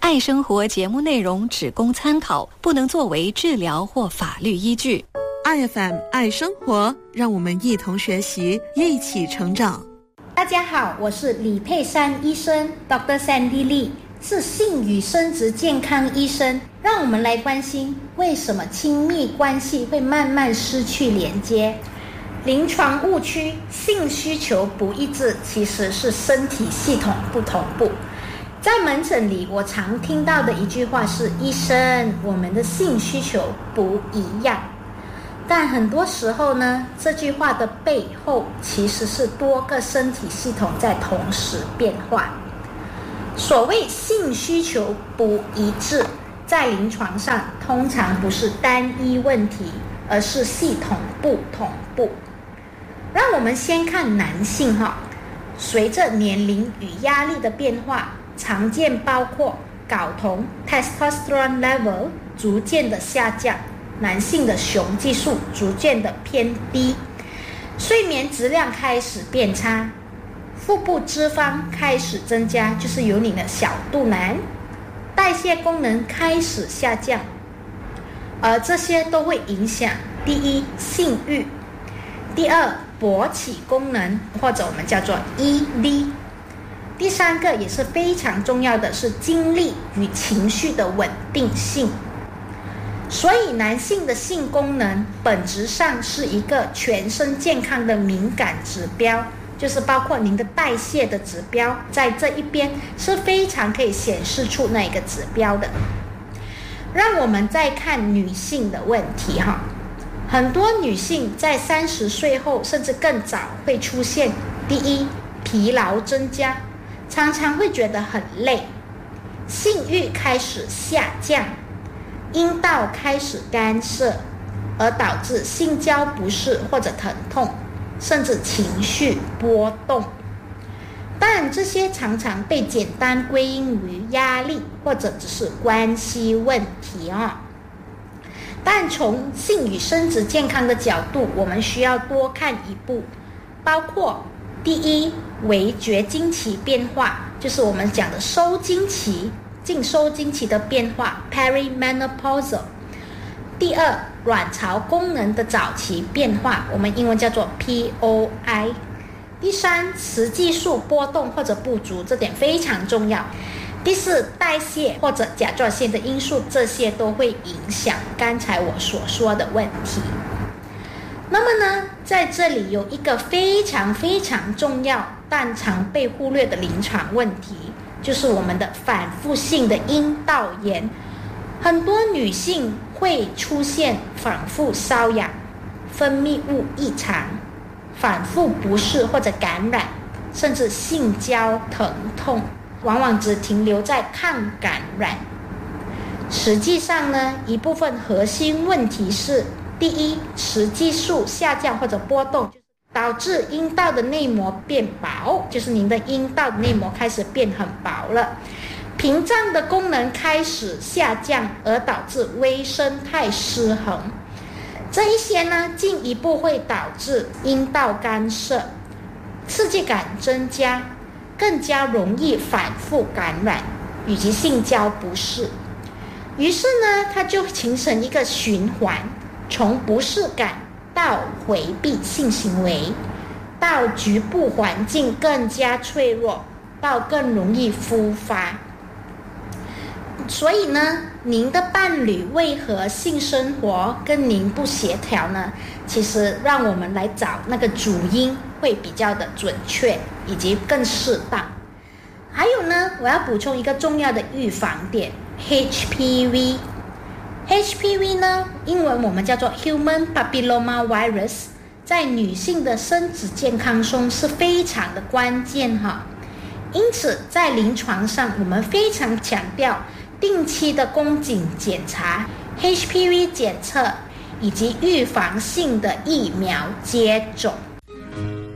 爱生活节目内容只供参考，不能作为治疗或法律依据。 IFM 爱生活，让我们一同学习，一起成长。 大家好，我是李佩珊医生 Dr. Sandy Lee， 是性与生殖健康医生。让我们来关心为什么亲密关系会慢慢失去连接。临床误区，性需求不一致其实是身体系统不同步。在门诊里，我常听到的一句话是：医生，我们的性需求不一样。但很多时候呢，这句话的背后其实是多个身体系统在同时变化。所谓性需求不一致，在临床上通常不是单一问题，而是系统不同步。让我们先看男性随着年龄与压力的变化，常见包括睾酮 testosterone level 逐渐的下降，男性的雄激素逐渐的偏低，睡眠质量开始变差，腹部脂肪开始增加，就是有你的小肚腩，代谢功能开始下降，而这些都会影响第一性欲，第二勃起功能，或者我们叫做 ED， 第三个也是非常重要的是精力与情绪的稳定性。所以男性的性功能本质上是一个全身健康的敏感指标，就是包括您的代谢的指标，在这一边是非常可以显示出那个指标的。让我们再看女性的问题很多女性在30岁后甚至更早会出现第一疲劳增加，常常会觉得很累，性欲开始下降，阴道开始干涉，而导致性交不适或者疼痛，甚至情绪波动。但这些常常被简单归因于压力或者只是关系问题但从性与生殖健康的角度，我们需要多看一步，包括第一，围绝经期变化，就是我们讲的收经期、进收经期的变化 perimenopausal。 第二，卵巢功能的早期变化，我们英文叫做 POI。 第三，雌激素波动或者不足，这点非常重要。第四，代谢或者甲状腺的因素，这些都会影响刚才我所说的问题。那么呢，在这里有一个非常非常重要但常被忽略的临床问题，就是我们的反复性的阴道炎。很多女性会出现反复瘙痒、分泌物异常、反复不适或者感染，甚至性交疼痛，往往只停留在抗感染。实际上呢，一部分核心问题是：第一，雌激素下降或者波动，导致阴道的内膜变薄，就是您的阴道的内膜开始变很薄了。屏障的功能开始下降，而导致微生态失衡。这一些呢，进一步会导致阴道干涉，刺激感增加，更加容易反复感染以及性交不适。于是呢，它就形成一个循环，从不适感到回避性行为，到局部环境更加脆弱，到更容易复发。所以呢，您的伴侣为何性生活跟您不协调呢？其实让我们来找那个主因会比较的准确以及更适当。还有呢，我要补充一个重要的预防点， HPV 呢，英文我们叫做 Human Papilloma Virus， 在女性的生殖健康中是非常的关键因此在临床上我们非常强调定期的宫颈检查、HPV 检测以及预防性的疫苗接种